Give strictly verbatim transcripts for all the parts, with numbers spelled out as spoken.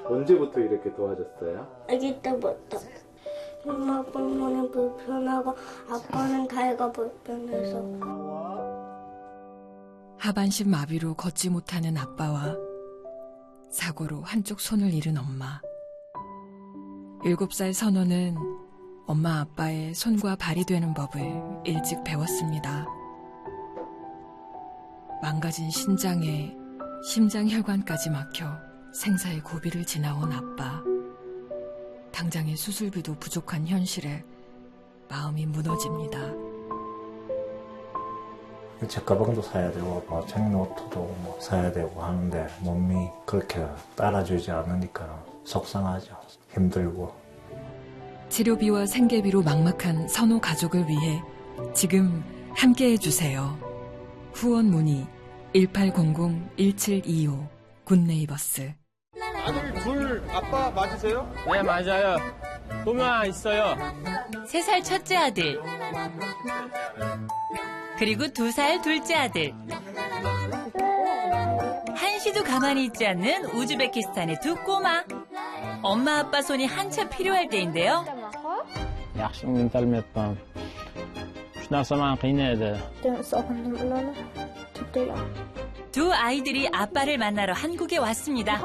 언제부터 이렇게 도와줬어요? 아기 때부터. 엄마 때문에 불편하고 아빠는 다이가 불편해서. 하반신 마비로 걷지 못하는 아빠와 사고로 한쪽 손을 잃은 엄마. 일곱 살 선호는 엄마 아빠의 손과 발이 되는 법을 일찍 배웠습니다. 망가진 신장에 심장혈관까지 막혀 생사의 고비를 지나온 아빠. 당장의 수술비도 부족한 현실에 마음이 무너집니다. 제 가방도 사야 되고 뭐 책노트도 뭐 사야 되고 하는데 몸이 그렇게 따라주지 않으니까 속상하죠. 힘들고. 치료비와 생계비로 막막한 선호 가족을 위해 지금 함께해 주세요. 후원 문의 일팔공공 일칠이오 굿네이버스. 아들 둘 아빠 맞으세요? 네, 맞아요. 두 명 있어요. 세 살 첫째 아들. 그리고 두 살 둘째 아들. 한시도 가만히 있지 않는 우즈베키스탄의 두 꼬마. 엄마 아빠 손이 한참 필요할 때인데요. yaxshi talmayapman. Shu narsaman qiynaydi. 두 아이들이 아빠를 만나러 한국에 왔습니다.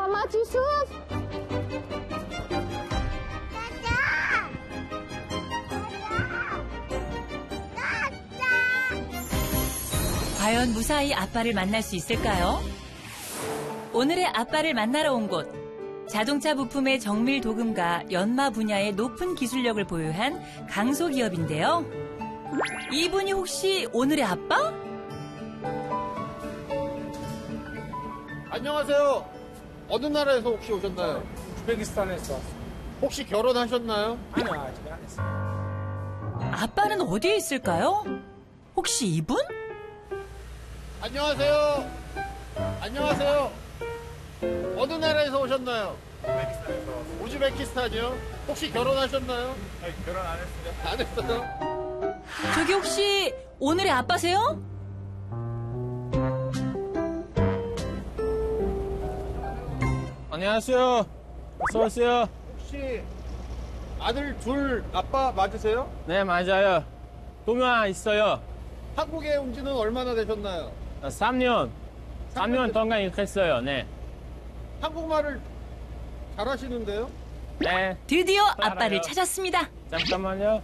과연 무사히 아빠를 만날 수 있을까요? 오늘의 아빠를 만나러 온 곳. 자동차 부품의 정밀 도금과 연마 분야의 높은 기술력을 보유한 강소기업인데요. 이분이 혹시 오늘의 아빠? 안녕하세요. 어느 나라에서 혹시 오셨나요? 우즈베키스탄에서 왔어요. 혹시 결혼하셨나요? 아니요, 아직 안 했어요. 아빠는 어디에 있을까요? 혹시 이분? 안녕하세요. 안녕하세요. 어느 나라에서 오셨나요? 우즈베키스탄에서 왔어요. 우즈베키스탄이요? 혹시 결혼하셨나요? 아니, 결혼 안 했어요. 안 했어요? 저기 혹시 오늘의 아빠세요? 안녕하세요. 어서 오세요. 혹시 아들 둘 아빠 맞으세요? 네, 맞아요. 두 명 있어요. 한국에 온 지는 얼마나 되셨나요? 삼 년. 삼 년 동안 이렇게 했어요. 네. 한국말을 잘하시는데요? 네. 드디어 알아요. 아빠를 찾았습니다. 잠깐만요.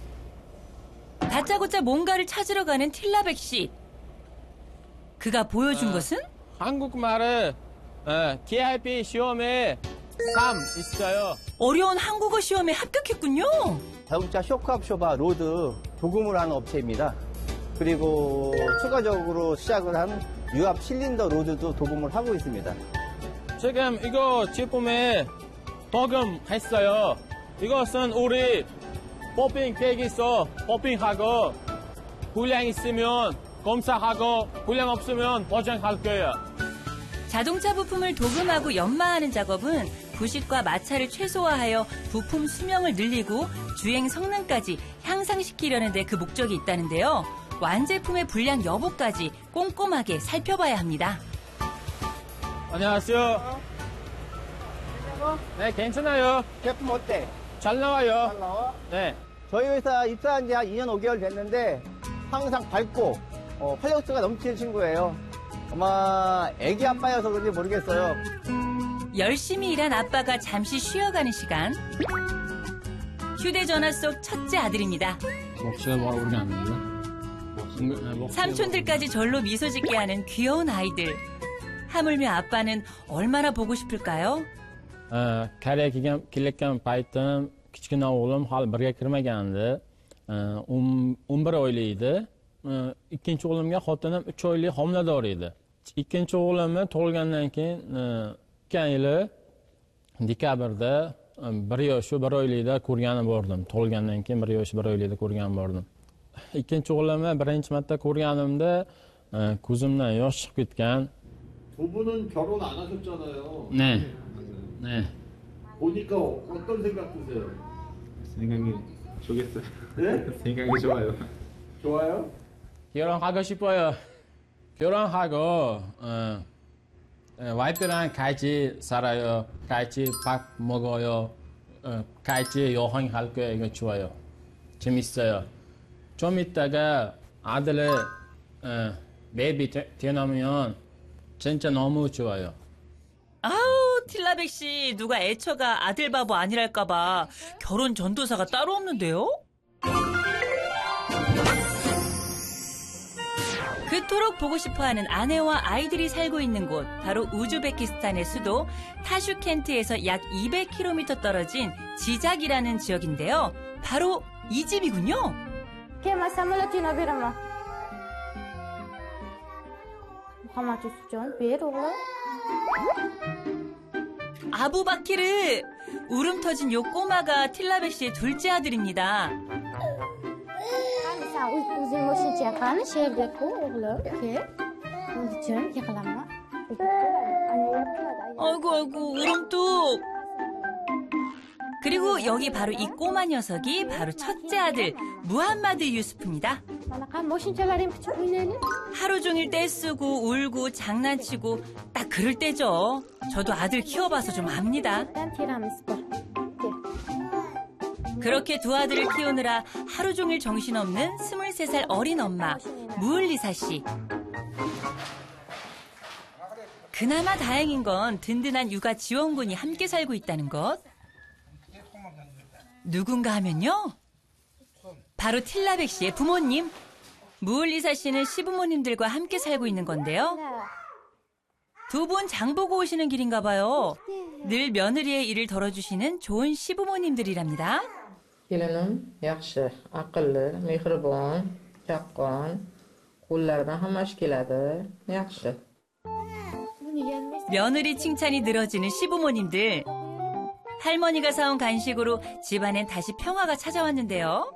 다짜고짜 뭔가를 찾으러 가는 틸라백 씨. 그가 보여준 어. 것은? 한국말을 어, 티아이피 시험에 삼 있어요. 어려운 한국어 시험에 합격했군요. 자동차 쇼크압쇼바 로드 도금을 하는 업체입니다. 그리고 추가적으로 시작을 한 유압 실린더 로드도 도금을 하고 있습니다. 지금 이거 제품에 도금했어요. 이것은 우리 뽑힌 계획에서 뽑힌하고 불량 있으면 검사하고 불량 없으면 보장할 거예요. 자동차 부품을 도금하고 연마하는 작업은 부식과 마찰을 최소화하여 부품 수명을 늘리고 주행 성능까지 향상시키려는 데 그 목적이 있다는데요. 완제품의 불량 여부까지 꼼꼼하게 살펴봐야 합니다. 안녕하세요. 네, 괜찮아요. 제품 어때? 잘 나와요. 잘 나와? 네. 저희 회사 입사한 지 한 이 년 오 개월 됐는데 항상 밝고 어, 활력소가 넘치는 친구예요. 아마 애기 아빠여서 그런지 모르겠어요. 열심히 일한 아빠가 잠시 쉬어가는 시간. 휴대전화 속 첫째 아들입니다. 삼촌들까지 절로 미소 짓게 하는 귀여운 아이들. 하물며 아빠는 얼마나 보고 싶을까요? 어, Koreyaga kelgan kelayotgan paytim kichkina o'g'lim hali birga kirmagandi. o'n bir oylik edi. Ikkinchi o'g'limga xotinim uch oylik homilador edi. Ikkinchi o'g'limni tug'ilgandan keyin o'tgan yili dekabrda bir yosh bir oylikda ko'rgani bordim. Tug'ilgandan keyin bir yosh bir oylikda ko'rgani bordim. Ikkinchi o'g'limni birinchi marta ko'rganimda ko'zimdan yosh chiqib ketgan. 두 분은 결혼 안 하셨잖아요. 네. 네. 보니까 어떤 생각 드세요? 생각이 좋겠어요. 네? 생각이 좋아요. 좋아요? 결혼하고 싶어요. 결혼하고 어, 와이프랑 같이 살아요. 같이 밥 먹어요. 같이 여행할 거 이거 좋아요. 재밌어요. 좀 이따가 아들의 베이비 태어나면 진짜 너무 좋아요. 아우, 틸라백 씨, 누가 애처가 아들 바보 아니랄까봐 결혼 전도사가 따로 없는데요? 그토록 보고 싶어하는 아내와 아이들이 살고 있는 곳, 바로 우즈베키스탄의 수도 타슈켄트에서 약 이백 킬로미터 떨어진 지작이라는 지역인데요. 바로 이 집이군요. 아부바키르! 울음 터진 요 꼬마가 틸라백 씨의 둘째 아들입니다. 아이고 아이고 울음뚝. 그리고 여기 바로 이 꼬마 녀석이 바로 첫째 아들 무함마드 유스프입니다. 하루 종일 떼쓰고 울고 장난치고 딱 그럴 때죠. 저도 아들 키워봐서 좀 압니다. 그렇게 두 아들을 키우느라 하루 종일 정신없는 스물세 살 어린 엄마 무을리사 씨. 그나마 다행인 건 든든한 육아 지원군이 함께 살고 있다는 것. 누군가 하면요. 바로 틸라백 씨의 부모님. 무을리사 씨는 시부모님들과 함께 살고 있는 건데요. 두 분 장 보고 오시는 길인가 봐요. 늘 며느리의 일을 덜어주시는 좋은 시부모님들이랍니다. Kelinim yaxshi, aqlli, mehribon, chaqqon, qo'llaridan hamma ish keladi. yaxshi. 며느리 칭찬이 늘어지는 시부모님들. 할머니가 사온 간식으로 집안엔 다시 평화가 찾아왔는데요.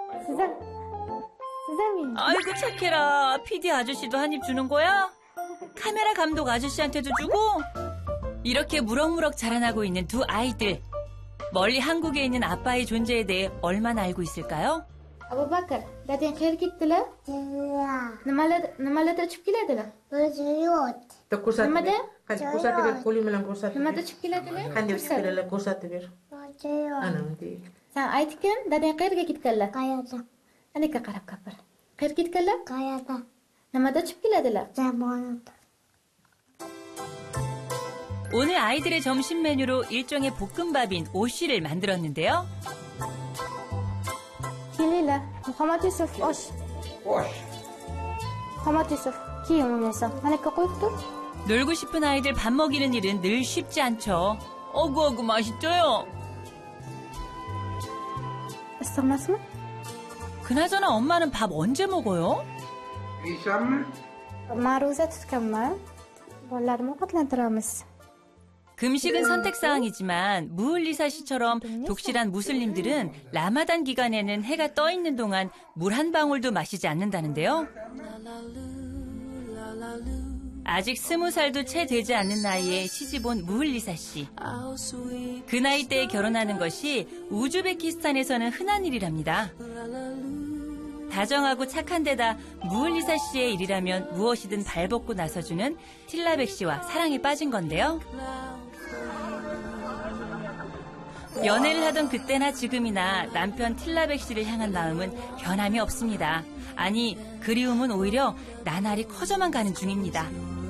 아이고 착해라. 피디 아저씨도 한 입 주는 거야? 카메라 감독 아저씨한테도 주고? 이렇게 무럭무럭 자라나고 있는 두 아이들. 멀리 한국에 있는 아빠의 존재에 대해 얼마나 알고 있을까요? 아부바크르, dadang qayerga ketdilar? Nimalar nimalarda uchib keladilar? Bitta ko'rsatib ber. Qanday ko'rsatib ber, qo'ling bilan ko'rsatib ber. Nimada uchib keladilar? Qanday uchib keladilar ko'rsatib ber. Ana bunday. Sen aytgin, dadang qayerga ketganlar? Qayerda? Anaka qarab gapir. Qayerga ketganlar? Qayerda? Nimada uchib keladilar? Zamonda. 오늘 아이들의 점심 메뉴로 일종의 볶음밥인 오쉬를 만들었는데요. Kelinglar, Muhammad Yusuf, osh. Osh. Muhammad Yusuf, keyin o'ynaysan. Anaka qo'yib tur. 놀고 싶은 아이들 밥 먹이는 일은 늘 쉽지 않죠. 어구어구 맛있죠요. Issig'masmi? 그나저나 엄마는 밥 언제 먹어요? Ma'ruza tutganman. Bolalarni ovqatlantiramiz. 금식은 선택사항이지만 무을리사 씨처럼 독실한 무슬림들은 라마단 기간에는 해가 떠 있는 동안 물 한 방울도 마시지 않는다는데요. 아직 스무 살도 채 되지 않는 나이에 시집온 무을리사 씨. 그 나이 때에 결혼하는 것이 우즈베키스탄에서는 흔한 일이랍니다. 다정하고 착한 데다 무을리사 씨의 일이라면 무엇이든 발벗고 나서주는 틸라백 씨와 사랑에 빠진 건데요. 연애를 하던 그때나 지금이나 남편 틸라백 씨를 향한 마음은 변함이 없습니다. 아니, 그리움은 오히려 나날이 커져만 가는 중입니다.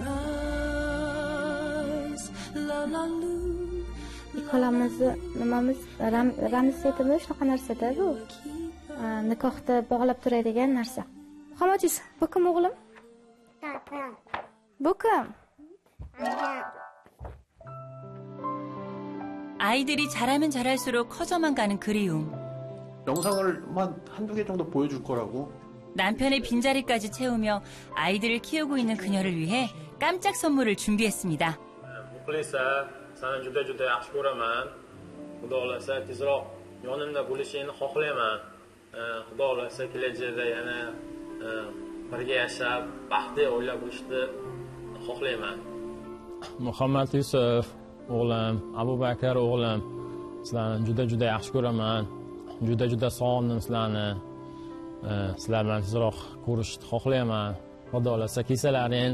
Ikkalamizni nimamiz ramziyatimiz shunaqa narsada bu. Nikohda bog'lab turadigan narsa. Muhammad Yusuf, bu kim o'g'lim? Bu kim? 아이들이 자라면 자랄수록 커져만 가는 그리움. 영상을만 한두 개 정도 보여줄 거라고. 남편의 빈자리까지 채우며 아이들을 키우고 있는 그녀를 위해 깜짝 선물을 준비했습니다. 무플리사, 나는 juda juda yaxshi ko'raman. Xudo xolasa tezroq yonimda bo'lishingni xohlayman. Xudo xolasa kelajakda yana birga yashab, baxtli oila bo'lishni xohlayman. Muhammad Yusuf o'g'lim, Abu Bakr o'g'lim, sizlarni juda juda yaxshi ko'raman. Juda juda sog'indim sizlarni. Sizlar bilan tezroq ko'rishni xohlayman. Xudo xolasa kelsalaring